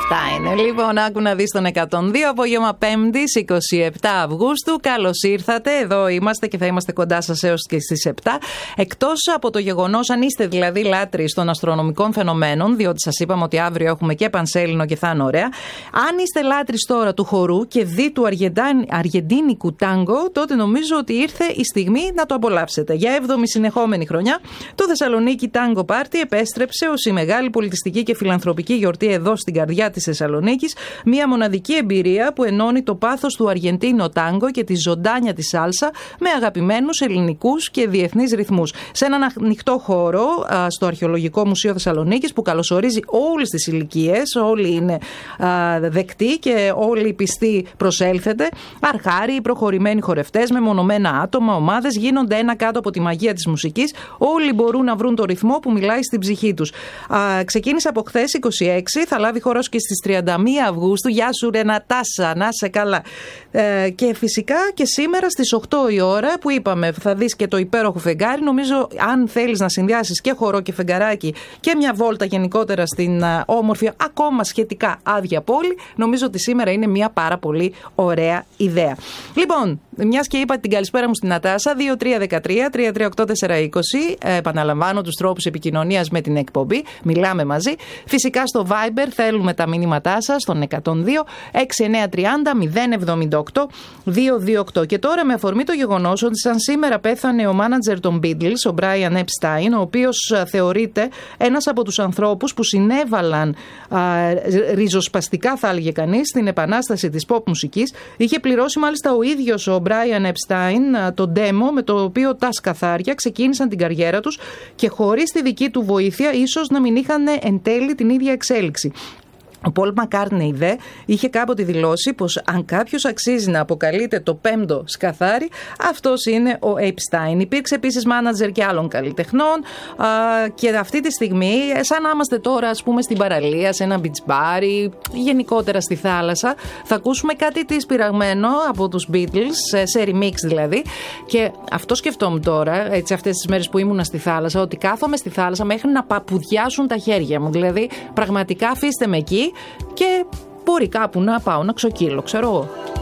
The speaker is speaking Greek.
Epstein. Λοιπόν, άκου να δεις τον 102, απόγευμα 5ης 27 Αυγούστου. Καλώς ήρθατε, εδώ είμαστε και θα είμαστε κοντά σας έως και στις 7. Εκτός από το γεγονός, αν είστε δηλαδή λάτρεις των αστρονομικών φαινομένων, διότι σας είπαμε ότι αύριο έχουμε και πανσέλινο και θα είναι ωραία. Αν είστε λάτρεις τώρα του χορού και δι του αργεντίνικου τάγκο, τότε νομίζω ότι ήρθε η στιγμή να το απολαύσετε. Για 7η συνεχόμενη χρονιά, το Θεσσαλονίκη Tango Party επέστρεψε ως η μεγάλη πολιτιστική και φιλανθρωπική γιορτή εδώ στην καρδιά της Θεσσαλονίκης. Μια μοναδική εμπειρία που ενώνει το πάθος του Αργεντίνο τάγκο και τη ζωντάνια της σάλσα με αγαπημένους ελληνικούς και διεθνείς ρυθμούς. Σε έναν ανοιχτό χώρο στο Αρχαιολογικό Μουσείο Θεσσαλονίκης που καλωσορίζει όλες τις ηλικίες, όλοι είναι δεκτοί και όλοι οι πιστοί προσέλθετε. Αρχάριοι, προχωρημένοι χορευτές, μεμονωμένα άτομα, ομάδες γίνονται ένα κάτω από τη μαγεία της μουσικής. Όλοι μπορούν να βρουν το ρυθμό που μιλάει στην ψυχή τους. Ξεκίνησε από χθες 26, θα λάβει χώρος και στις 31 Αυγούστου. Γεια σου ρε Νατάσα, να σε καλά. Και φυσικά και σήμερα στις 8 η ώρα που είπαμε θα δεις και το υπέροχο φεγγάρι. Νομίζω αν θέλεις να συνδυάσεις και χορό και φεγγαράκι και μια βόλτα γενικότερα στην όμορφη, ακόμα σχετικά άδεια πόλη, νομίζω ότι σήμερα είναι μια πάρα πολύ ωραία ιδέα. Λοιπόν, μιας και είπα την καλησπέρα μου στην Νατάσα, 2313-338-420. Επαναλαμβάνω τους τρόπους επικοινωνίας με την εκπομπή. Μιλάμε μαζί. Φυσικά στο Viber θέλουμε τα μηνύματά σας στον 102 6930 078 228. Και τώρα με αφορμή το γεγονός ότι σαν σήμερα πέθανε ο μάνατζερ των Beatles, ο Brian Epstein, ο οποίος θεωρείται ένας από τους ανθρώπους που συνέβαλαν ριζοσπαστικά, θα έλεγε κανείς, στην επανάσταση της pop μουσικής. Είχε πληρώσει μάλιστα ο ίδιος ο Brian Epstein το demo με το οποίο τα σκαθάρια ξεκίνησαν την καριέρα τους και χωρίς τη δική του βοήθεια ίσως να μην είχαν εν τέλει την ίδια εξέλιξη. Ο Πολ Μακκάρτνεϊ δε είχε κάποτε δηλώσει πως αν κάποιος αξίζει να αποκαλείται το πέμπτο σκαθάρι, αυτός είναι ο Epstein. Υπήρξε επίσης μάνατζερ και άλλων καλλιτεχνών και αυτή τη στιγμή, σαν να είμαστε τώρα ας πούμε στην παραλία, σε ένα beach bar ή γενικότερα στη θάλασσα, θα ακούσουμε κάτι της πειραγμένο από τους Beatles, σε remix δηλαδή. Και αυτό σκεφτόμουν τώρα, έτσι αυτές τις μέρες που ήμουνα στη θάλασσα, ότι κάθομαι στη θάλασσα μέχρι να παπουδιάσουν τα χέρια μου. Δηλαδή πραγματικά αφήστε με εκεί και μπορεί κάπου να πάω να ξοκύλω, ξέρω εγώ.